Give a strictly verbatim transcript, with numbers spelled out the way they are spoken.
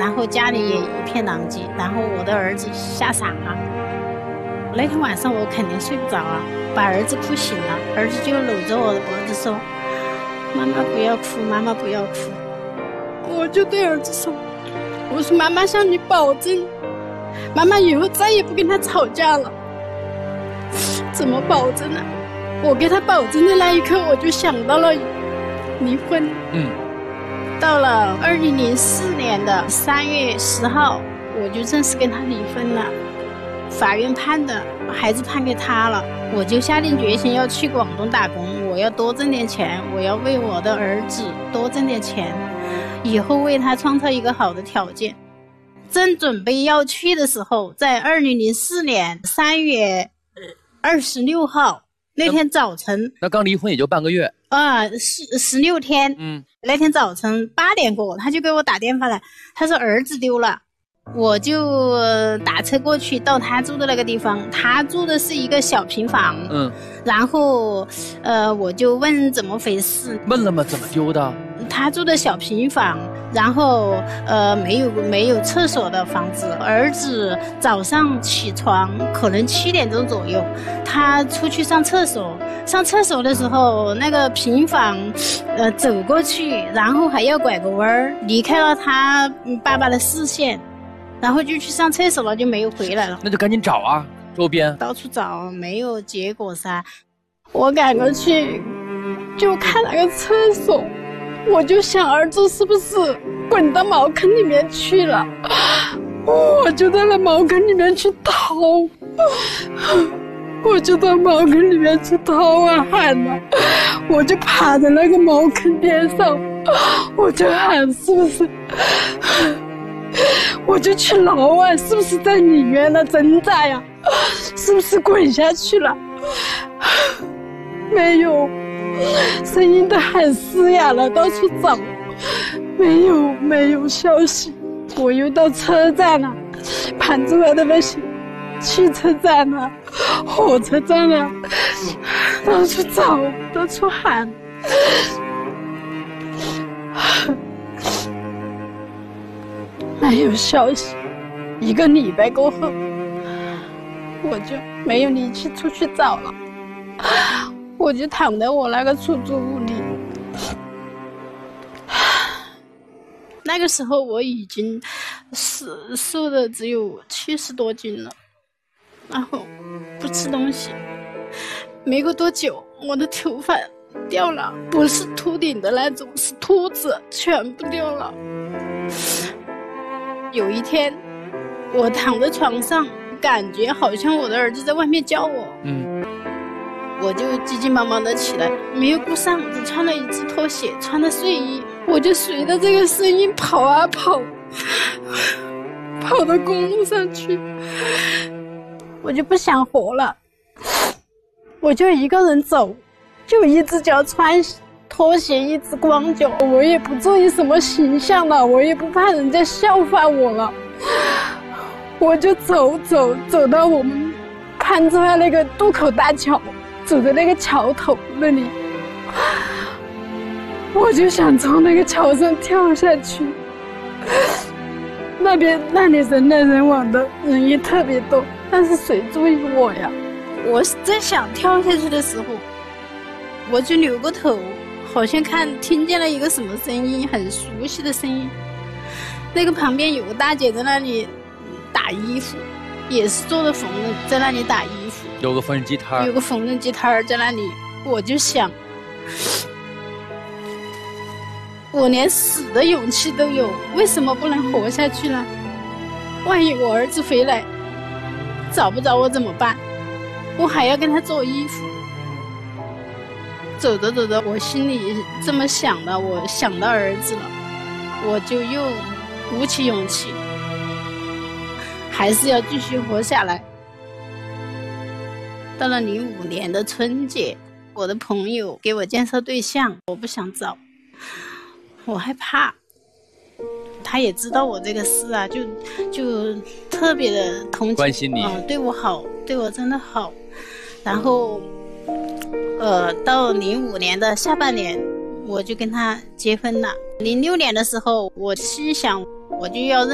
然后家里也一片狼藉，然后我的儿子吓傻了。那天晚上我肯定睡不着啊，把儿子哭醒了，儿子就搂着我的脖子说：“妈妈不要哭，妈妈不要哭。”我就对儿子说：“我说妈妈向你保证，妈妈以后再也不跟他吵架了。”怎么保证呢？我给他保证的那一刻，我就想到了离婚。 嗯。 到了二零零四年的三月十号，我就正式跟他离婚了。法院判的，孩子判给他了，我就下定决心要去广东打工，我要多挣点钱，我要为我的儿子多挣点钱，以后为他创造一个好的条件。正准备要去的时候，在二零零四年三月二十六号那天早晨， 那刚离婚也就半个月啊，十十六天。 嗯， 那天早晨八点过，他就给我打电话来，他说儿子丢了。我就打车过去到他住的那个地方，他住的是一个小平房。 嗯， 然后呃我就问怎么回事。 问了吗？怎么丢的？ 他住的小平房，然后呃没有没有厕所的房子。儿子早上起床可能七点钟左右，他出去上厕所，上厕所的时候那个平房呃走过去，然后还要拐个弯儿，离开了他爸爸的视线，然后就去上厕所了，就没有回来了。 那就赶紧找啊，周边到处找没有结果噻。我赶过去就看那个厕所，我就想儿子是不是滚到茅坑里面去了，我就在那茅坑里面去掏，我就到茅坑里面去掏啊喊了，我就趴在那个茅坑边上，我就喊是不是，我就去挠啊，是不是在里面呢挣扎呀，是不是滚下去了，没有，声音都喊嘶哑了，到处找，没有没有消息。我又到车站了，盘出来的那些汽车站了，火车站了，到处找，到处喊，没有消息。一个礼拜过后，我就没有力气出去找了，我就躺在我那个出租屋里。那个时候我已经是瘦的只有七十多斤了，然后不吃东西，没过多久我的头发掉了，不是秃顶的那种，是秃子，全部掉了。有一天我躺在床上，感觉好像我的儿子在外面叫我， 嗯， 我就急急忙忙的起来，没有顾上，只穿了一只拖鞋，穿了睡衣，我就随着这个声音跑啊跑，跑到公路上去，我就不想活了，我就一个人走，就一只脚穿拖鞋，一只光脚，我也不注意什么形象了，我也不怕人家笑话我了，我就走走走到我们看出来那个渡口大桥，走在那个桥头那里，我就想从那个桥上跳下去。那边那里人来人往的，人也特别多，但是谁注意我呀？我正想跳下去的时候，我就扭过头，好像看听见了一个什么声音，很熟悉的声音。那个旁边有个大姐在那里打衣服，也是做的缝纫，在那里打衣服。 有个缝纫机摊， 有个缝纫机摊在那里，我就想，我连死的勇气都有，为什么不能活下去呢？万一我儿子回来找不着我怎么办？我还要跟他做衣服。走着走着，我心里这么想的，我想到儿子了，我就又鼓起勇气，还是要继续活下来。到了零五年的春节，我的朋友给我介绍对象，我不想找，我害怕。他也知道我这个事啊，就就特别的同情， 关心你， 嗯，对我好，对我真的好。然后，呃，到零五年的下半年，我就跟他结婚了。零六年的时候，我心想，我就要认。